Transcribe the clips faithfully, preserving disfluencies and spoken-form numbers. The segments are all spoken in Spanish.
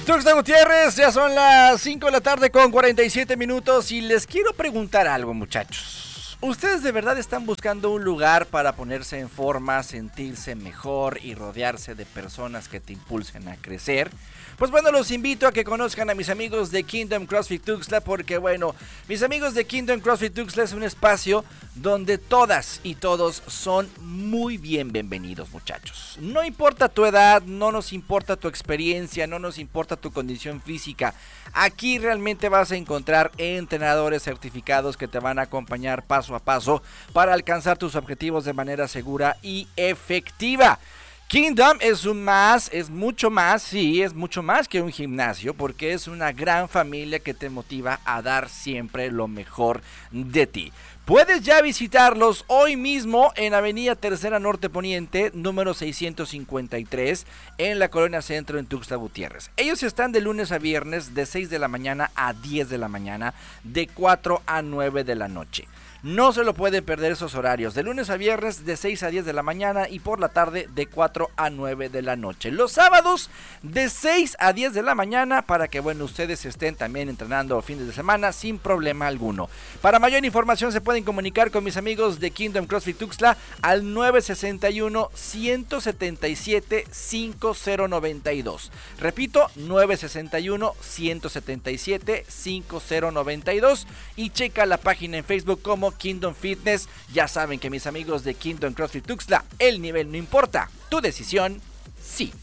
Tuxtla Gutiérrez, ya son las cinco de la tarde con cuarenta y siete minutos y les quiero preguntar algo, muchachos. ¿Ustedes de verdad están buscando un lugar para ponerse en forma, sentirse mejor y rodearse de personas que te impulsen a crecer? Pues bueno, los invito a que conozcan a mis amigos de Kingdom CrossFit Tuxtla, porque bueno, mis amigos de Kingdom CrossFit Tuxtla es un espacio donde todas y todos son muy bienvenidos, muchachos. No importa tu edad, no nos importa tu experiencia, no nos importa tu condición física. Aquí realmente vas a encontrar entrenadores certificados que te van a acompañar paso a paso para alcanzar tus objetivos de manera segura y efectiva. Kingdom es un más, es mucho más, sí, es mucho más que un gimnasio, porque es una gran familia que te motiva a dar siempre lo mejor de ti. Puedes ya visitarlos hoy mismo en Avenida Tercera Norte Poniente, número seiscientos cincuenta y tres, en la Colonia Centro en Tuxtla Gutiérrez. Ellos están de lunes a viernes de seis de la mañana a diez de la mañana, de cuatro a nueve de la noche. No se lo pueden perder esos horarios, de lunes a viernes de seis a diez de la mañana y por la tarde de cuatro a nueve de la noche. Los sábados de seis a diez de la mañana para que bueno, ustedes estén también entrenando fines de semana sin problema alguno. Para mayor información se pueden comunicar con mis amigos de Kingdom CrossFit Tuxtla al nueve seis uno, uno siete siete, cinco cero nueve dos. Repito, nueve seis uno, uno siete siete, cinco cero nueve dos y checa la página en Facebook como Kingdom Fitness. Ya saben que mis amigos de Kingdom CrossFit Tuxtla, el nivel no importa, tu decisión sí.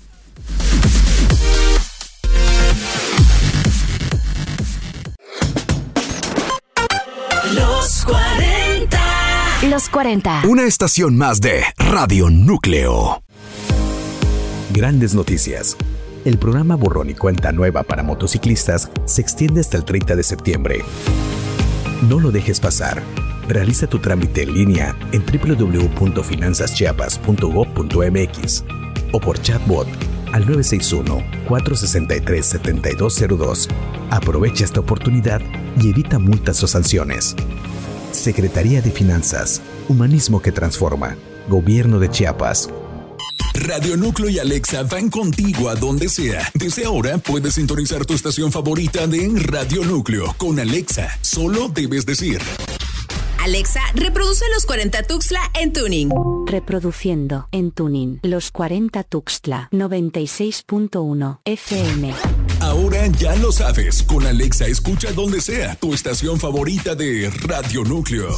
Los cuarenta. Los cuarenta. Una estación más de Radio Núcleo. Grandes noticias. El programa Borrón y Cuenta Nueva para motociclistas se extiende hasta el treinta de septiembre. No lo dejes pasar. Realiza tu trámite en línea en doble u doble u doble u punto finanzas chiapas punto gob punto eme equis o por chatbot al nueve seis uno, cuatro seis tres, siete dos cero dos. Aprovecha esta oportunidad y evita multas o sanciones. Secretaría de Finanzas, Humanismo que Transforma, Gobierno de Chiapas. Radio Núcleo y Alexa van contigo a donde sea. Desde ahora puedes sintonizar tu estación favorita de Radio Núcleo con Alexa. Solo debes decir: Alexa, reproduce Los cuarenta Tuxtla en Tuning. Reproduciendo en Tuning Los cuarenta Tuxtla noventa y seis punto uno F M. Ahora ya lo sabes, con Alexa escucha donde sea tu estación favorita de Radio Núcleo.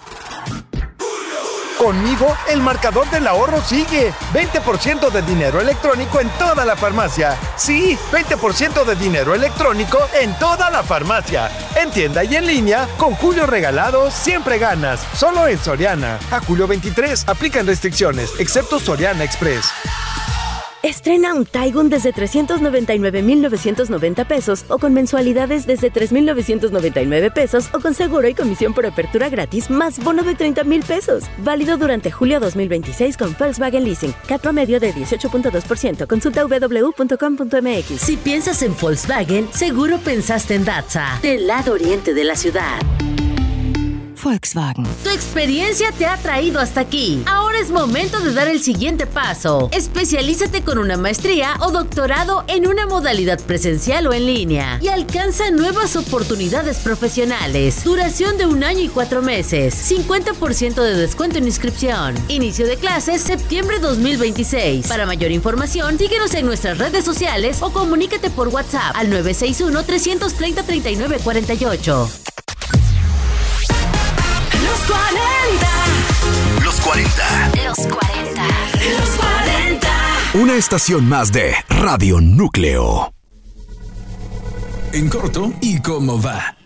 Conmigo, el marcador del ahorro sigue. veinte por ciento de dinero electrónico en toda la farmacia. Sí, veinte por ciento de dinero electrónico en toda la farmacia. En tienda y en línea, con Julio Regalado siempre ganas. Solo en Soriana. A julio veintitrés, aplican restricciones, excepto Soriana Express. Estrena un Taigun desde trescientos noventa y nueve mil novecientos noventa pesos o con mensualidades desde tres mil novecientos noventa y nueve pesos o con seguro y comisión por apertura gratis más bono de treinta mil pesos. Válido durante julio dos mil veintiséis con Volkswagen Leasing. C A T promedio de dieciocho punto dos por ciento. Consulta doble u doble u doble u punto com punto eme equis. Si piensas en Volkswagen, seguro pensaste en Datsa, del lado oriente de la ciudad. Volkswagen. Tu experiencia te ha traído hasta aquí. Ahora es momento de dar el siguiente paso. Especialízate con una maestría o doctorado en una modalidad presencial o en línea y alcanza nuevas oportunidades profesionales. Duración de un año y cuatro meses. cincuenta por ciento de descuento en inscripción. Inicio de clases septiembre dos mil veintiséis. Para mayor información, síguenos en nuestras redes sociales o comunícate por WhatsApp al nueve seis uno, tres tres cero, tres nueve cuatro ocho. Los cuarenta. Los cuarenta. Los cuarenta. Los cuarenta. Una estación más de Radio Núcleo. En corto y cómo va.